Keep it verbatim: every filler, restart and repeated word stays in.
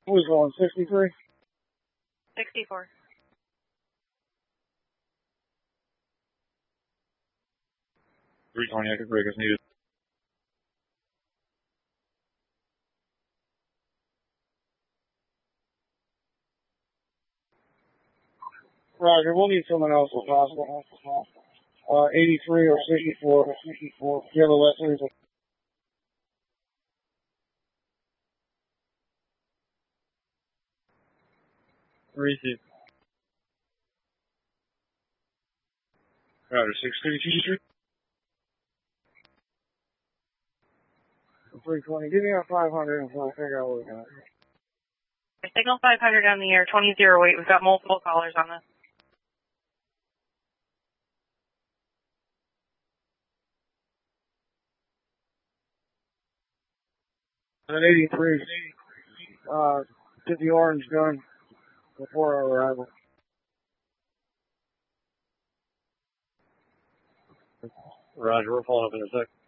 Who's going, sixty-three? sixty-four. three twenty, active break is needed. Roger, we'll need someone else if possible. Uh, eighty-three or sixty-four. You have a lesser. Receive. Roger, six thirty-two. three twenty. Give me a five hundred and I'll figure out what we're going to do. Signal five hundred on the air, twenty zero eight. We've got multiple callers on this. An eighty-three. Uh, get the orange done before our arrival. Roger, we're following up in a sec.